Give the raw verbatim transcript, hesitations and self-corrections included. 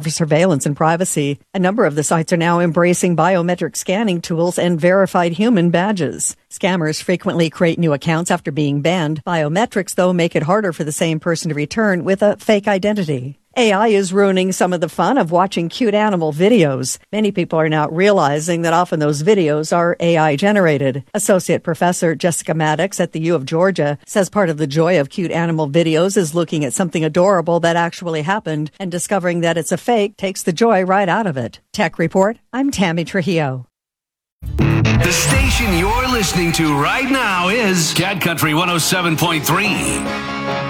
for surveillance and privacy. A number of the sites are now embracing biometric scanning tools and verified human badges. Scammers frequently create new accounts after being banned. Biometrics, though, make it harder for the same person to return with a fake identity. A I is ruining some of the fun of watching cute animal videos. Many people are now realizing that often those videos are A I generated. Associate Professor Jessica Maddox at the U of Georgia says part of the joy of cute animal videos is looking at something adorable that actually happened, and discovering that it's a fake takes the joy right out of it. Tech Report, I'm Tammy Trujillo. The station you're listening to right now is Cat Country one oh seven point three.